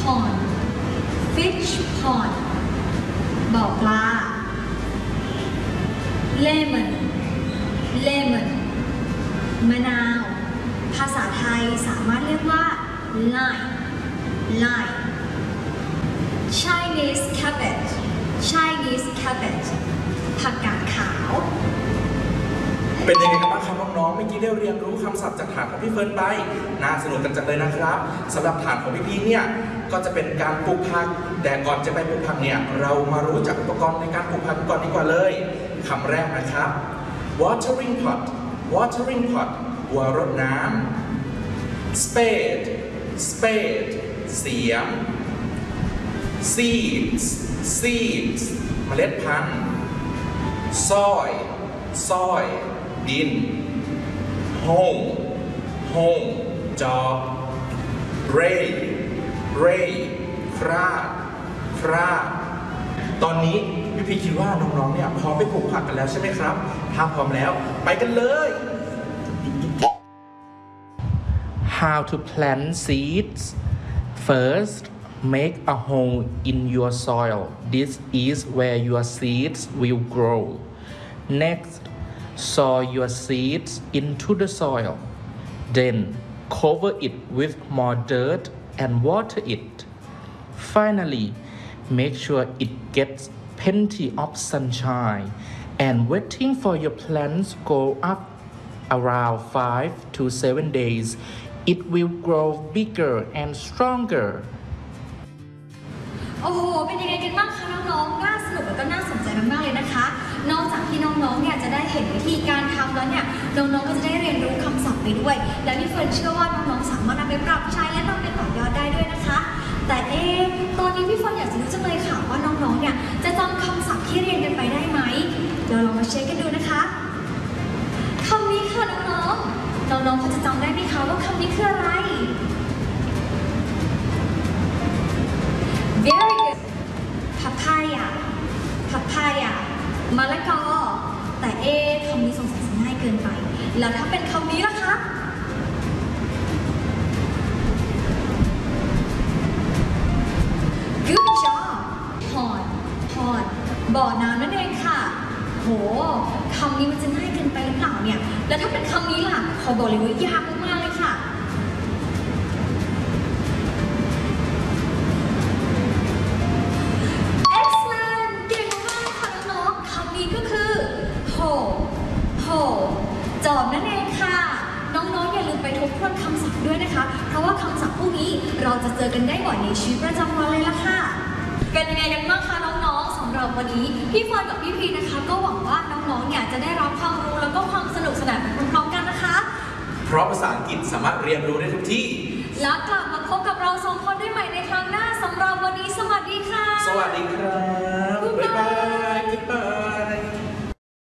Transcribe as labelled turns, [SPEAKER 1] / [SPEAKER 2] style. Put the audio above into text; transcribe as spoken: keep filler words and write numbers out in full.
[SPEAKER 1] pond fish pond บ่อปลา lemon lemon มะนาวภาษาไทยสามารถเรียกว่า lime lime Chinese cabbage Chinese cabbage ผักกาดขาว
[SPEAKER 2] เป็นยังไงกันบ้างครับน้องๆเมื่อกี้ได้เรียนรู้คำศัพท์จากฐานของพี่เฟิร์นไปน่าสนุกกันจังเลยนะครับสำหรับฐานของพี่ๆเนี่ยก็จะเป็นการปลูกผักแต่ก่อนจะไปปลูกผักเนี่ยเรามารู้จักอุปกรณ์ในการปลูกผักก่อนดีกว่าเลยคำแรกนะครับ watering pot watering pot หัวรดน้ำ spade spade เสียม seeds seeds เมล็ดพันธุ์ soil soil ดิน home home จอบ ray ray คราดคราดตอนนี้พี่พีคิดว่าน้องๆเนี่ยพร้อมไปปลูกผักกันแล้วใช่ไหมครับถ้าพร้อมแล้วไปกันเลย How to plant seeds first make a hole in your soil this is where your seeds will grow next sow your seeds into the soil then cover it with more dirt and water it finally make sure it gets plenty of sunshine and waiting for your plants go up around five to seven days it will grow bigger and stronger
[SPEAKER 1] โอ้โหเป็นยังไงกันบ้างคะน้องๆน่าสนุกและก็น่าสนใจมากๆเลยนะคะนอกจากที่น้องๆเนี่ยจะได้เห็นวิธีการทำแล้วเนี่ยน้องๆก็จะได้เรียนรู้คำศัพท์ไปด้วยและพี่เฟิร์นเชื่อว่าน้องๆสามารถนำไปปรับใช้และนำไปต่อยอดได้ด้วยนะคะแต่เอ๊ะตอนนี้พี่เฟิร์นอยากจะรู้จังเลยค่ะว่าน้องๆเนี่ยจะจำคำศัพท์ที่เรียนกันไปได้ไหมเราลองมาเช็คกันดูนะคะคำนี้ค่ะน้องๆน้องๆเขาจะจำได้ไหมคะว่าคำนี้คืออะไร Very good papaya papaya มะละกอแต่เอ๊ะคำนี้สงสัยจะง่ายเกินไปแล้วถ้าเป็นคำนี้ล่ะคะ Good job pond pond บ่อน้ำนั่นเองค่ะโหคำนี้มันจะง่ายเกินไปหรือเปล่าเนี่ยแล้วถ้าเป็นคำนี้ล่ะขอบอกเลยว่ายากมากๆเลยค่ะจอบนั่นเองค่ะน้องๆอย่าลืมไปทบทวนคำศัพท์ด้วยนะคะเพราะว่าคำศัพท์พวกนี้เราจะเจอกันได้บ่อยในชีวิตประจำวันเลยล่ะค่ะเป็นยังไงกันบ้างคะน้องๆสำหรับวันนี้พี่เฟิร์นกับพี่พีนะคะก็หวังว่าน้องๆเนี่ยจะได้รับความรู้แล้วก็ความสนุกสนานไปพร้อมๆกันนะคะ
[SPEAKER 2] เพราะภาษาอังกฤษสามารถเรียนรู้ได้ทุกที่
[SPEAKER 1] แล้วกลับมาพบกับเราสองคนได้ใหม่ในครั้งหน้าสำหรับวันนี้สวัสดีค่ะ
[SPEAKER 2] สวัสดี